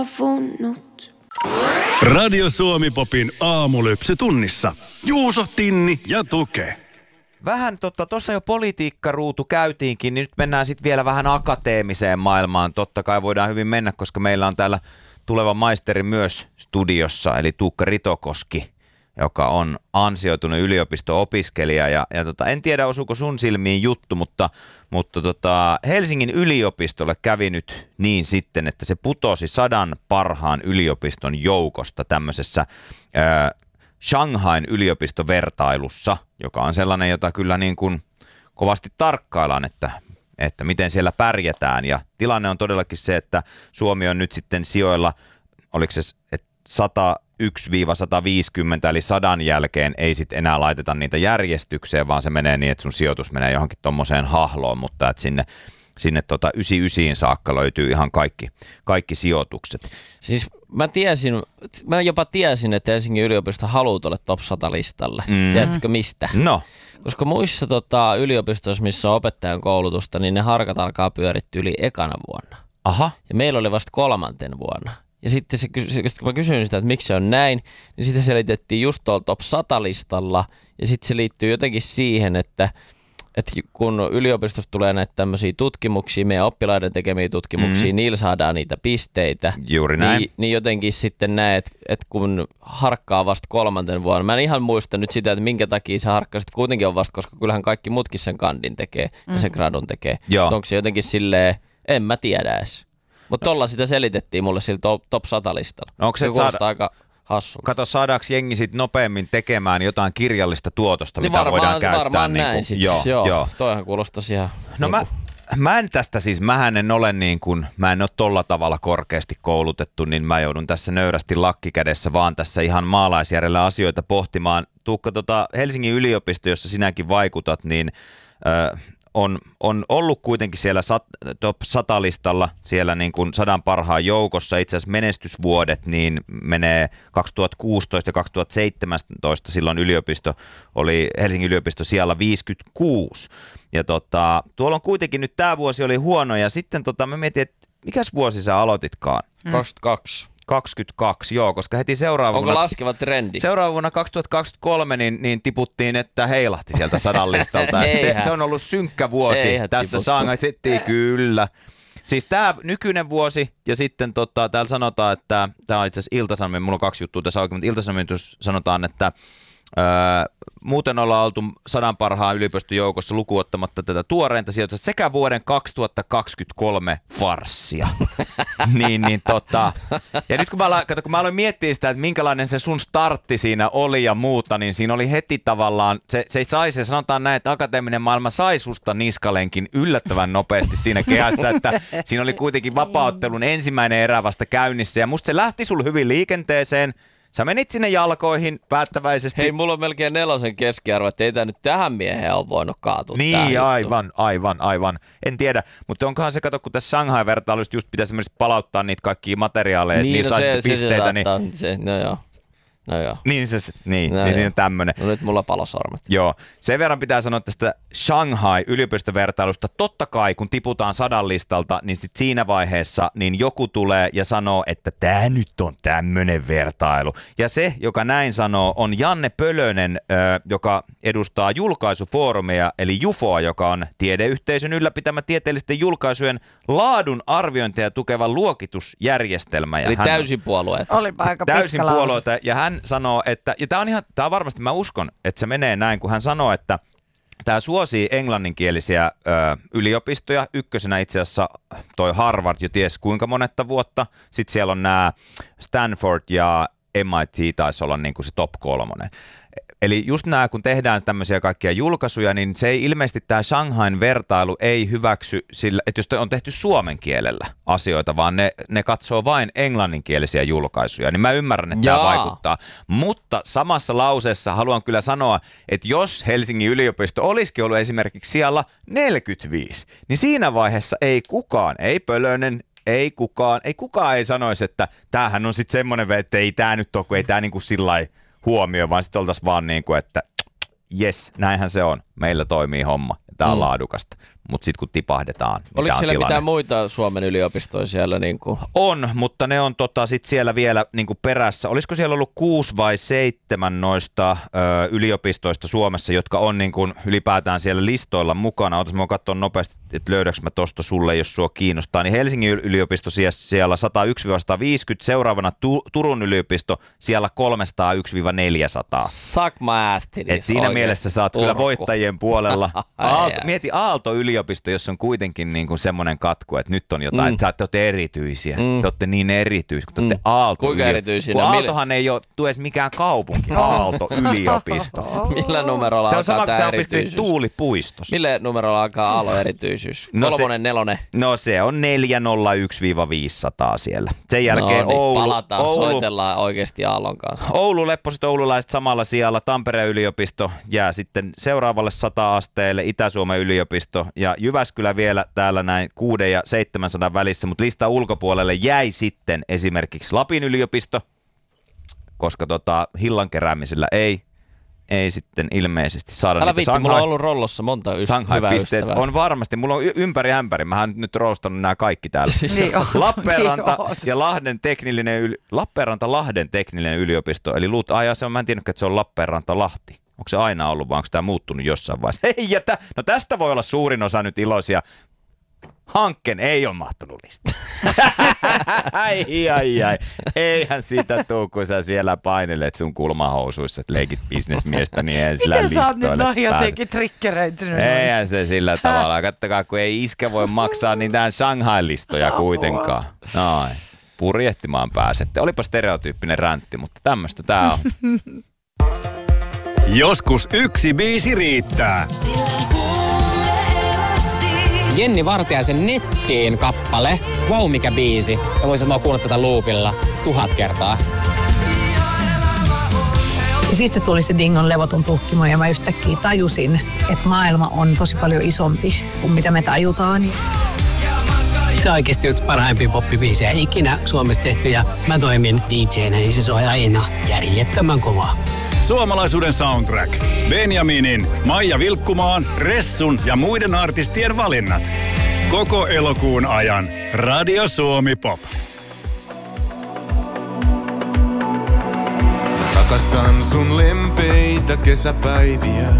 Radio Suomi-popin aamulypsy tunnissa. Juuso, Tinni ja Tuke. Vähän tuossa jo politiikkaruutu käytiinkin, niin nyt mennään sitten vielä vähän akateemiseen maailmaan. Totta kai voidaan hyvin mennä, koska meillä on täällä tuleva maisteri myös studiossa, eli Tuukka Ritokoski, joka on ansioitunut yliopisto-opiskelija. Ja en tiedä, osuuko sun silmiin juttu, mutta Helsingin yliopistolle kävi nyt niin sitten, että se putosi 100 parhaan yliopiston joukosta tämmöisessä Shanghain yliopistovertailussa, joka on sellainen, jota kyllä niin kuin kovasti tarkkaillaan, että miten siellä pärjätään. Ja tilanne on todellakin se, että Suomi on nyt sitten sijoilla, oliko se 101-150, eli 100 jälkeen ei sitten enää laiteta niitä järjestykseen, vaan se menee niin, että sun sijoitus menee johonkin tommoseen hahloon, mutta että sinne 99 saakka löytyy ihan kaikki sijoitukset. Siis mä jopa tiesin, että Helsingin yliopisto haluaa tuolle top 100 listalle. Tiedätkö mistä? No. Koska muissa yliopistoissa, missä on opettajan koulutusta, niin ne harkat alkaa pyörittyä yli ekana vuonna. Aha. Ja meillä oli vasta 3. vuonna. Ja sitten kun mä kysyin sitä, että miksi se on näin, niin sitten selitettiin just tuolla top 100 listalla. Ja sitten se liittyy jotenkin siihen, että kun yliopistossa tulee näitä tämmöisiä tutkimuksia, meidän oppilaiden tekemiä tutkimuksia, niillä saadaan niitä pisteitä. Juuri näin. Niin jotenkin sitten näet, että kun harkkaa vasta 3. vuonna, mä en ihan muista nyt sitä, että minkä takia se harkkaa sitten kuitenkin on vasta, koska kyllähän kaikki muutkin sen kandin tekee ja sen gradun tekee. Onko se jotenkin silleen, en mä tiedä edes. Mutta tolla sitä selitettiin mulle sillä top 100 listalla. No onko se aika hassu. Kato, saadaanko jengi sit nopeammin tekemään jotain kirjallista tuotosta, niin mitä voidaan käyttää? Varmaan näin sitten. Joo. Toihan kuulostaisi ihan... No mä en tästä siis, mä en ole tolla tavalla korkeasti koulutettu, niin mä joudun tässä nöyrästi lakkikädessä vaan tässä ihan maalaisjärjellä asioita pohtimaan. Tuukka, Helsingin yliopisto, jossa sinäkin vaikutat, niin... On ollut kuitenkin siellä top 100 listalla, siellä niin kuin 100 parhaan joukossa. Itse asiassa menestysvuodet niin menee 2016 ja 2017, silloin Helsingin yliopisto siellä 56. Ja tuolla on kuitenkin nyt tämä vuosi oli huono ja sitten mä mietin, että mikäs vuosi sä aloititkaan? 22, joo, koska heti seuraavana... Onko laskeva trendi? Seuraavana vuonna 2023 niin tiputtiin, että heilahti sieltä 100 listalta. se on ollut synkkä vuosi. Tässä sangaitsettiin kyllä. Siis tämä nykyinen vuosi ja sitten täällä sanotaan, että tämä on itse asiassa Ilta-Sanomien, mulla on 2 juttua tässä auki, mutta Ilta-Sanomien sanotaan, että muuten ollaan oltu 100 parhaan yliopiston joukossa lukuottamatta tätä tuoreinta sijoitusta sekä vuoden 2023 farssia. Ja nyt kun mä aloin miettiä sitä, että minkälainen se sun startti siinä oli ja muuta, niin siinä oli heti tavallaan, se sanotaan näin, että akateeminen maailma sai susta niskalenkin yllättävän nopeasti siinä kehässä, että siinä oli kuitenkin vapauttelun ensimmäinen erä vasta käynnissä ja musta se lähti sulle hyvin liikenteeseen. Sä menit sinne jalkoihin päättäväisesti. Hei, mulla on melkein 4 keskiarvo, että ei tää nyt tähän mieheen ole voinut kaatua. Niin, aivan. En tiedä, mutta onkohan se, kato, kun tässä Shanghai-vertailusta just pitäisi esimerkiksi palauttaa niitä kaikkia materiaaleja, niin saitte pisteitä. No joo. Niin siinä on tämmönen. No nyt mulla palosormet. Joo. Sen verran pitää sanoa tästä Shanghai-yliopistovertailusta. Totta kai, kun tiputaan 100 listalta, niin sit siinä vaiheessa niin joku tulee ja sanoo, että tää nyt on tämmönen vertailu. Ja se, joka näin sanoo, on Janne Pölönen, joka edustaa julkaisufoorumia, eli JUFOa, joka on tiedeyhteisön ylläpitämä tieteellisten julkaisujen laadun arviointia tukeva luokitusjärjestelmä. Ja eli täysin puolueita. Olipa aika pitkä täysin puolueita. Ja hän sanoo, että, ja tämä on varmasti, mä uskon, että se menee näin, kun hän sanoo, että tämä suosii englanninkielisiä yliopistoja. Ykkösenä itse asiassa toi Harvard jo ties kuinka monetta vuotta. Sitten siellä on nämä Stanford ja MIT taisi olla niin kuin se top 3. Eli just nämä, kun tehdään tämmöisiä kaikkia julkaisuja, niin se ei ilmeisesti tämä Shanghain vertailu ei hyväksy sillä, että jos on tehty suomen kielellä asioita, vaan ne katsoo vain englanninkielisiä julkaisuja, niin mä ymmärrän, että tämä vaikuttaa. Mutta samassa lauseessa haluan kyllä sanoa, että jos Helsingin yliopisto olisikin ollut esimerkiksi siellä 45, niin siinä vaiheessa ei kukaan, ei Pölönen, ei kukaan ei sanoisi, että tämähän on sitten semmoinen, että ei tämä nyt ole, kun ei tämä niin kuin sillai huomioon, vaan sitten oltaisiin vaan niin kuin, että jes, näinhän se on. Meillä toimii homma. Tämä on laadukasta. mutta sitten kun tipahdetaan, Oliko siellä tilanne? mitään muita Suomen yliopistoja siellä? Niin kuin? On, mutta ne on sit siellä vielä niin kuin perässä. Olisiko siellä ollut 6 vai 7 noista yliopistoista Suomessa, jotka on niin kuin ylipäätään siellä listoilla mukana. Otas mä katson nopeasti, että löydäks mä tosta sulle, jos sua kiinnostaa. Niin Helsingin yliopisto siellä 101-150, seuraavana Turun yliopisto siellä 301-400. Suck my ass titties, Et siinä mielessä sä oot kyllä voittajien puolella. Mieti Aalto-yliopisto, jos on kuitenkin niin kuin semmoinen katku, että nyt on jotain, että te olette erityisiä. Te olette niin erityisiä, kun te olette Aalto-yliopisto. Kuinka erityisiä? Kun Aaltohan ei ole edes mikään kaupunki, Aalto-yliopisto. Millä numerolla se on alkaa sama, kun tämä sä opiskelit erityisyys? Tuulipuistossa. Millä numerolla alkaa Aallon erityisyys? No 3, 4? No se on 401-500 siellä. Sen jälkeen palataan, soitellaan oikeasti Aallon kanssa. Oulu, Lepposet, oululaiset samalla sijalla, Tampereen yliopisto jää sitten seuraavalle 100-asteelle, Itä-Suomen yliopisto ja Jyväskylä vielä täällä näin 600 ja 700 välissä, mutta listan ulkopuolelle jäi sitten esimerkiksi Lapin yliopisto, koska hillan keräämisellä ei sitten ilmeisesti saada Älä niitä viitti, mulla on ollut rollossa monta hyvää ystävää. On varmasti, mulla on ympäri ämpäri, mähän on nyt roostannut nämä kaikki täällä. Lappeenranta ja Lappeenranta-Lahden teknillinen yliopisto, eli mä en tiennyt, että se on Lappeenranta-Lahti. Onko se aina ollut, vai onko tämä muuttunut jossain vaiheessa? No tästä voi olla suurin osa nyt iloisia. Hankkeen ei ole mahtunut listaan. ai. Eihän siitä tuu, kun sä siellä painelet sun kulmahousuissa, että leikit bisnesmiestä, niin eihän sillä listoille pääse. Miten sä oot nyt jotenkin triggeröitynyt? Eihän se sillä tavalla. Kattokaa, kun ei iskä voi maksaa niitä Shanghai-listoja kuitenkaan. Noin. Purjehtimaan pääsette. Olipa stereotyyppinen räntti, mutta tämmöistä tää on. Joskus yksi biisi riittää. Jenni Vartiaisen Nettiin kappale. Wow, mikä biisi. Ja voisin, että mä oon kuunnellut tätä loopilla 1000 kertaa. Ja sitten se tuli se Dingon levoton tuhkimo ja mä yhtäkkiä tajusin, että maailma on tosi paljon isompi kuin mitä me tajutaan. Se on oikeasti yksi parhaimpia poppibiisejä ikinä Suomessa tehty ja mä toimin DJ:nä, niin se soi aina järjettömän kovaa. Suomalaisuuden soundtrack. Benjaminin, Maija Vilkkumaan, Ressun ja muiden artistien valinnat. Koko elokuun ajan. Radio Suomi Pop. Rakastan sun lempeitä kesäpäiviä.